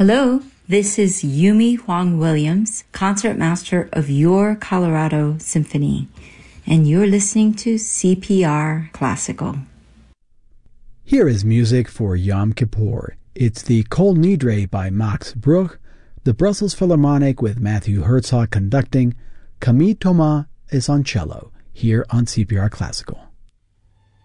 Hello, this is Yumi Huang Williams, concertmaster of Your Colorado Symphony, and you're listening to CPR Classical. Here is music for Yom Kippur. It's the Kol Nidre by Max Bruch, the Brussels Philharmonic with Matthew Herzog conducting, Camille Thomas is on cello, here on CPR Classical.